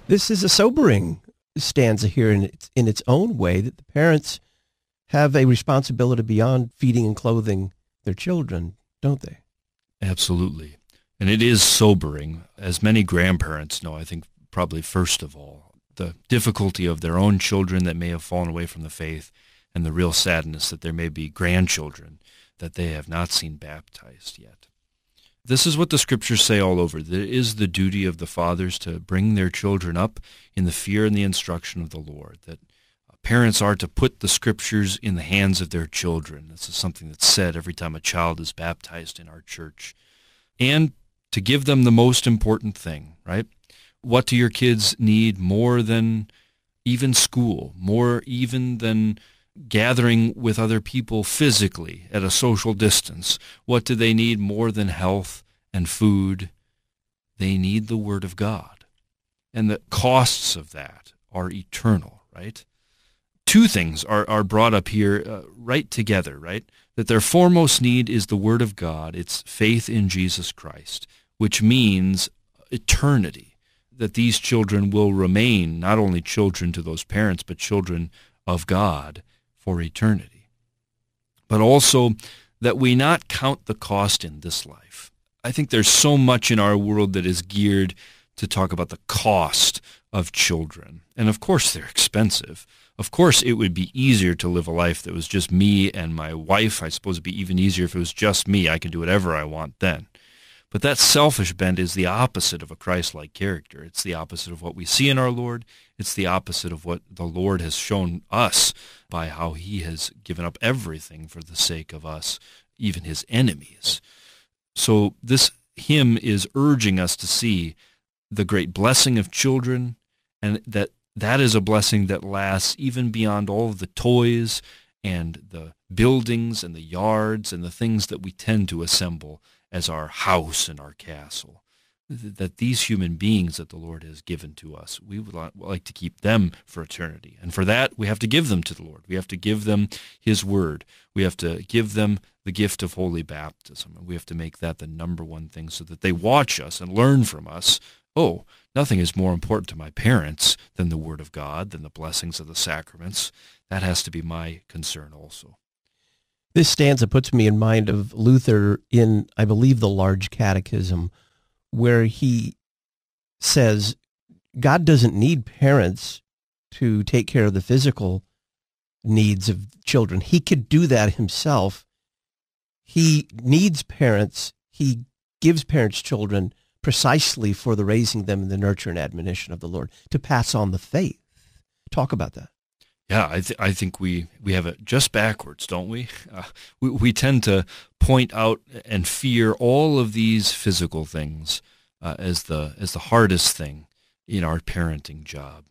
This is a sobering stanza here in its own way, that the parents have a responsibility beyond feeding and clothing their children, don't they? Absolutely. And it is sobering, as many grandparents know, I think probably first of all, the difficulty of their own children that may have fallen away from the faith, and the real sadness that there may be grandchildren that they have not seen baptized yet. This is what the Scriptures say all over. It is the duty of the fathers to bring their children up in the fear and the instruction of the Lord, that parents are to put the Scriptures in the hands of their children. This is something that's said every time a child is baptized in our church. And to give them the most important thing, right? What do your kids need more than even school, more even than gathering with other people physically at a social distance? What do they need more than health and food? They need the Word of God. And the costs of that are eternal, right? Two things are brought up here right together, right? That their foremost need is the Word of God. It's faith in Jesus Christ, which means eternity, that these children will remain not only children to those parents, but children of God for eternity. But also that we not count the cost in this life. I think there's so much in our world that is geared to talk about the cost of children. And of course they're expensive. Of course it would be easier to live a life that was just me and my wife. I suppose it'd be even easier if it was just me. I can do whatever I want then. But that selfish bent is the opposite of a Christ-like character. It's the opposite of what we see in our Lord. It's the opposite of what the Lord has shown us by how he has given up everything for the sake of us, even his enemies. So this hymn is urging us to see the great blessing of children, and that is a blessing that lasts even beyond all of the toys and the buildings and the yards and the things that we tend to assemble as our house and our castle. That these human beings that the Lord has given to us, we would like to keep them for eternity. And for that, we have to give them to the Lord. We have to give them his word. We have to give them the gift of holy baptism. And we have to make that the number one thing so that they watch us and learn from us. Oh, nothing is more important to my parents than the word of God, than the blessings of the sacraments. That has to be my concern also. This stanza puts me in mind of Luther in, I believe, the Large Catechism, where he says God doesn't need parents to take care of the physical needs of children. He could do that himself. He needs parents. He gives parents children precisely for the raising them in the nurture and admonition of the Lord, to pass on the faith. Talk about that. Yeah, I think we have it just backwards, don't we? We tend to point out and fear all of these physical things as the hardest thing in our parenting job.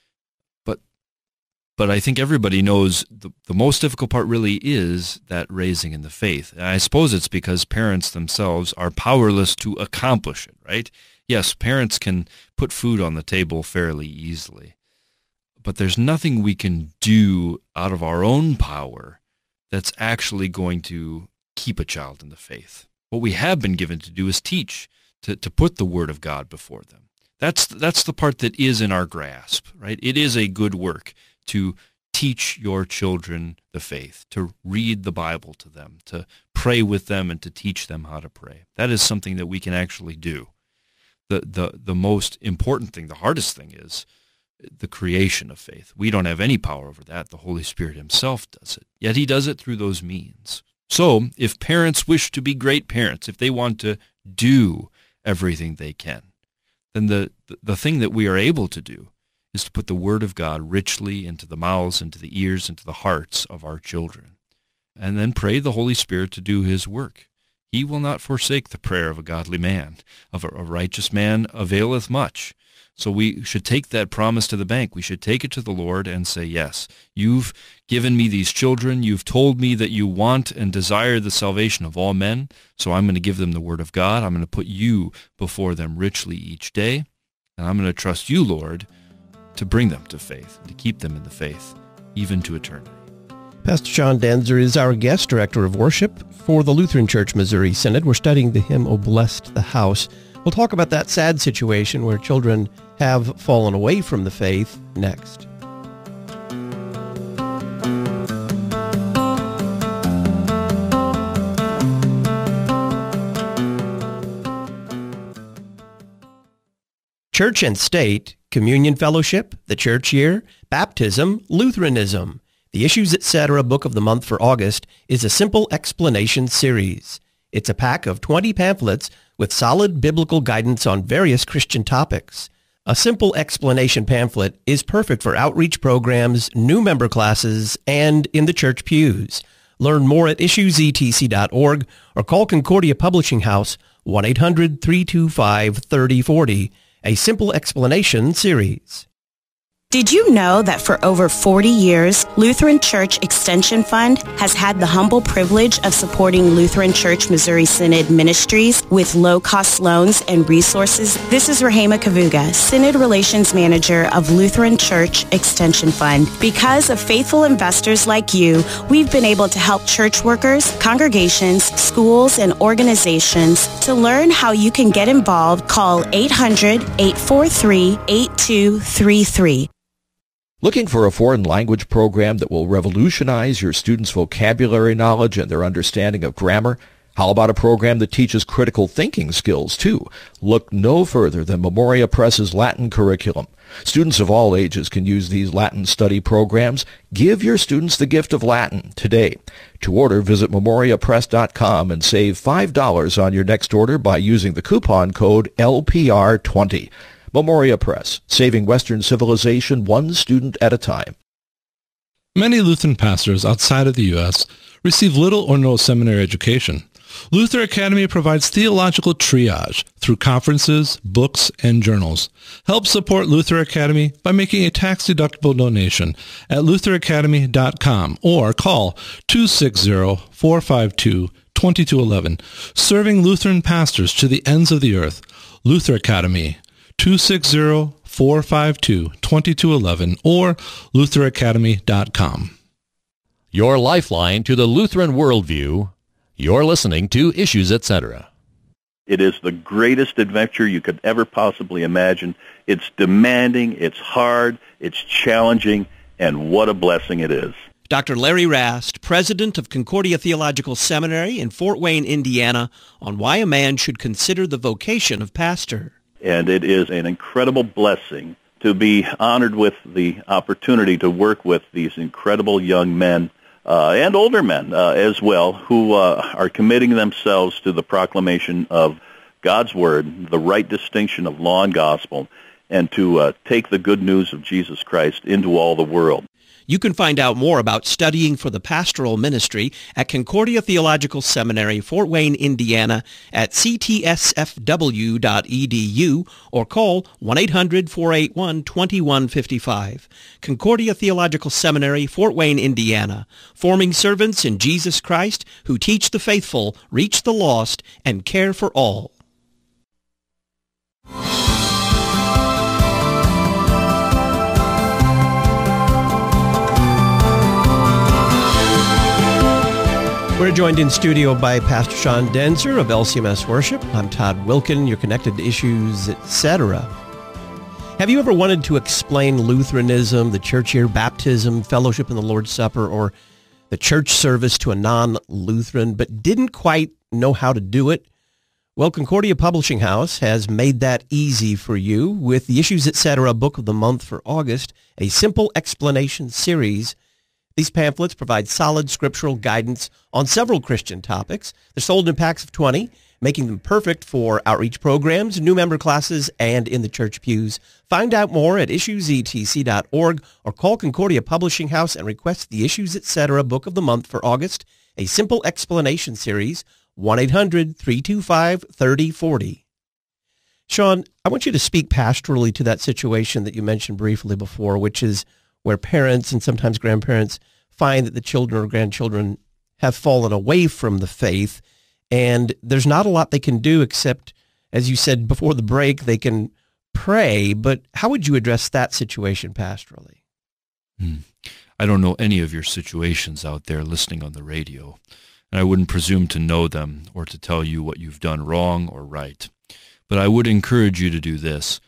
But I think everybody knows the most difficult part really is that raising in the faith. And I suppose it's because parents themselves are powerless to accomplish it, right? Yes, parents can put food on the table fairly easily. But there's nothing we can do out of our own power that's actually going to keep a child in the faith. What we have been given to do is teach, to put the Word of God before them. That's the part that is in our grasp, right? It is a good work to teach your children the faith, to read the Bible to them, to pray with them, and to teach them how to pray. That is something that we can actually do. The most important thing, the hardest thing is the creation of faith. We don't have any power over that. The Holy Spirit himself does it. Yet he does it through those means. So if parents wish to be great parents, if they want to do everything they can, then the thing that we are able to do is to put the Word of God richly into the mouths, into the ears, into the hearts of our children. And then pray the Holy Spirit to do his work. He will not forsake the prayer of a godly man. Of a righteous man availeth much. So we should take that promise to the bank. We should take it to the Lord and say, yes, you've given me these children. You've told me that you want and desire the salvation of all men. So I'm going to give them the Word of God. I'm going to put you before them richly each day. And I'm going to trust you, Lord, to bring them to faith, to keep them in the faith, even to eternity. Pastor John Danzer is our guest director of worship for the Lutheran Church Missouri Synod. We're studying the hymn, O Blessed the House. We'll talk about that sad situation where children have fallen away from the faith next. Church and state, communion fellowship, the church year, baptism, Lutheranism. The Issues Etc. Book of the Month for August is a simple explanation series. It's a pack of 20 pamphlets with solid biblical guidance on various Christian topics. A simple explanation pamphlet is perfect for outreach programs, new member classes, and in the church pews. Learn more at issuesetc.org or call Concordia Publishing House 1-800-325-3040. A simple explanation series. Did you know that for over 40 years, Lutheran Church Extension Fund has had the humble privilege of supporting Lutheran Church Missouri Synod ministries with low-cost loans and resources? This is Rahema Kavuga, Synod Relations Manager of Lutheran Church Extension Fund. Because of faithful investors like you, we've been able to help church workers, congregations, schools, and organizations. To learn how you can get involved, call 800-843-8233. Looking for a foreign language program that will revolutionize your students' vocabulary knowledge and their understanding of grammar? How about a program that teaches critical thinking skills, too? Look no further than Memoria Press's Latin curriculum. Students of all ages can use these Latin study programs. Give your students the gift of Latin today. To order, visit memoriapress.com and save $5 on your next order by using the coupon code LPR20. Memoria Press, saving Western civilization one student at a time. Many Lutheran pastors outside of the U.S. receive little or no seminary education. Luther Academy provides theological triage through conferences, books, and journals. Help support Luther Academy by making a tax-deductible donation at lutheracademy.com or call 260-452-2211. Serving Lutheran pastors to the ends of the earth. Luther Academy, 260-452-2211 or lutheracademy.com. Your lifeline to the Lutheran worldview. You're listening to Issues Etc. It is the greatest adventure you could ever possibly imagine. It's demanding, it's hard, it's challenging, and what a blessing it is. Dr. Larry Rast, president of Concordia Theological Seminary in Fort Wayne, Indiana, on why a man should consider the vocation of pastor. And it is an incredible blessing to be honored with the opportunity to work with these incredible young men and older men as well who are committing themselves to the proclamation of God's Word, the right distinction of law and gospel, and to take the good news of Jesus Christ into all the world. You can find out more about studying for the pastoral ministry at Concordia Theological Seminary, Fort Wayne, Indiana at ctsfw.edu or call 1-800-481-2155. Concordia Theological Seminary, Fort Wayne, Indiana, forming servants in Jesus Christ who teach the faithful, reach the lost, and care for all. We're joined in studio by Pastor Sean Daenzer of LCMS Worship. I'm Todd Wilkin. You're connected to Issues Etc. Have you ever wanted to explain Lutheranism, the church year, baptism, fellowship in the Lord's Supper, or the church service to a non-Lutheran, but didn't quite know how to do it? Well, Concordia Publishing House has made that easy for you with the Issues Etc. Book of the Month for August, a simple explanation series. These pamphlets provide solid scriptural guidance on several Christian topics. They're sold in packs of 20, making them perfect for outreach programs, new member classes, and in the church pews. Find out more at issuesetc.org or call Concordia Publishing House and request the Issues Etc. Book of the Month for August, a simple explanation series, 1-800-325-3040. Sean, I want you to speak pastorally to that situation that you mentioned briefly before, which is where parents and sometimes grandparents find that the children or grandchildren have fallen away from the faith, and there's not a lot they can do except, as you said before the break, they can pray. But how would you address that situation pastorally? I don't know any of your situations out there listening on the radio, and I wouldn't presume to know them or to tell you what you've done wrong or right. But I would encourage you to do this.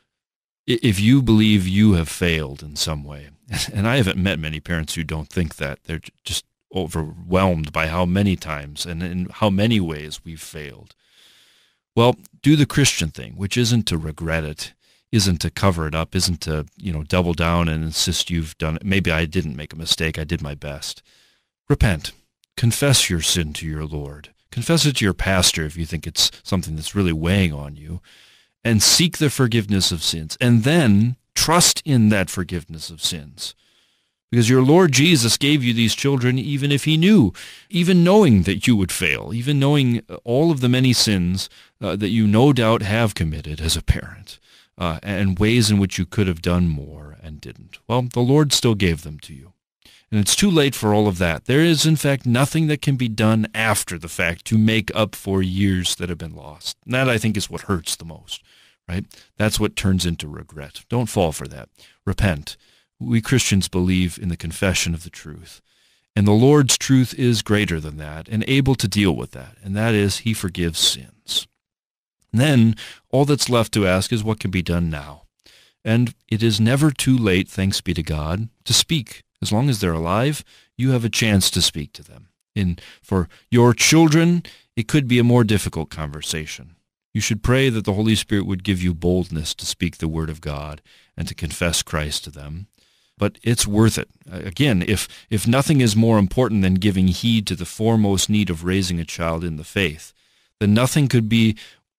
If you believe you have failed in some way, and I haven't met many parents who don't think that. They're just overwhelmed by how many times and in how many ways we've failed. Well, do the Christian thing, which isn't to regret it, isn't to cover it up, isn't to, double down and insist you've done it. Maybe I didn't make a mistake. I did my best. Repent. Confess your sin to your Lord. Confess it to your pastor if you think it's something that's really weighing on you. And seek the forgiveness of sins. And then trust in that forgiveness of sins. Because your Lord Jesus gave you these children even if he knew, even knowing that you would fail, even knowing all of the many sins that you no doubt have committed as a parent, and ways in which you could have done more and didn't. Well, the Lord still gave them to you. And it's too late for all of that. There is, in fact, nothing that can be done after the fact to make up for years that have been lost. And that, I think, is what hurts the most, right? That's what turns into regret. Don't fall for that. Repent. We Christians believe in the confession of the truth. And the Lord's truth is greater than that and able to deal with that. And that is, he forgives sins. And then all that's left to ask is what can be done now. And it is never too late, thanks be to God, to speak. As long as they're alive, you have a chance to speak to them. For your children, it could be a more difficult conversation. You should pray that the Holy Spirit would give you boldness to speak the word of God and to confess Christ to them. But it's worth it. Again, if nothing is more important than giving heed to the foremost need of raising a child in the faith, then nothing could be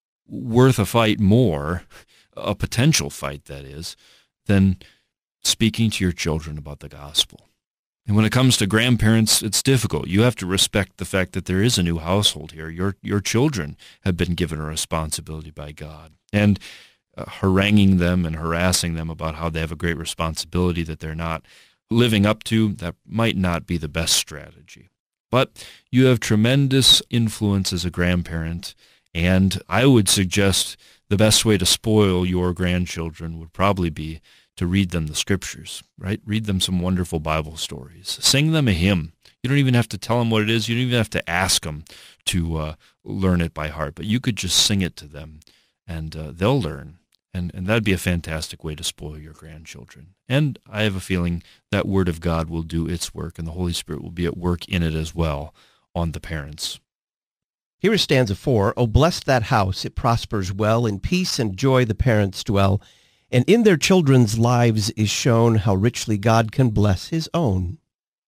worth a fight more, a potential fight that is, than speaking to your children about the gospel. And when it comes to grandparents, it's difficult. You have to respect the fact that there is a new household here. Your children have been given a responsibility by God. And haranguing them and harassing them about how they have a great responsibility that they're not living up to, that might not be the best strategy. But you have tremendous influence as a grandparent, and I would suggest the best way to spoil your grandchildren would probably be to read them the scriptures, right? Read them some wonderful Bible stories. Sing them a hymn. You don't even have to tell them what it is. You don't even have to ask them to learn it by heart, but you could just sing it to them, and they'll learn. And that'd be a fantastic way to spoil your grandchildren. And I have a feeling that Word of God will do its work, and the Holy Spirit will be at work in it as well on the parents. Here is stanza 4. O bless that house, it prospers well, in peace and joy the parents dwell, and in their children's lives is shown how richly God can bless his own.